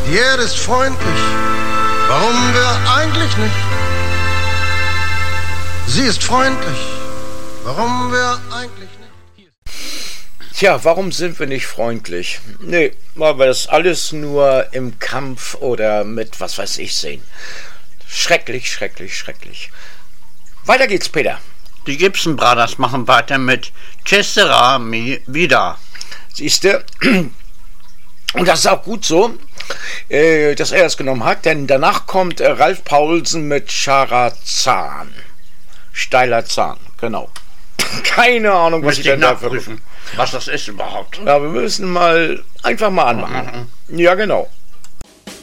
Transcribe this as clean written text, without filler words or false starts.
Die Erde ist freundlich, warum wir eigentlich nicht? Sie ist freundlich, warum wir eigentlich nicht? Tja, warum sind wir nicht freundlich? Nee, weil wir das alles nur im Kampf oder mit was weiß ich sehen. Schrecklich, schrecklich, schrecklich. Weiter geht's, Peter. Die Gibson Brothers machen weiter mit Che sera mi vida. Siehste, und das ist auch gut so, dass er das genommen hat, denn danach kommt Ralf Paulsen mit Charazan. Steiler Zahn, genau. Keine Ahnung, was ich denn dafür prüfen, was das ist überhaupt. Ja, wir müssen einfach mal anmachen. Ja, genau.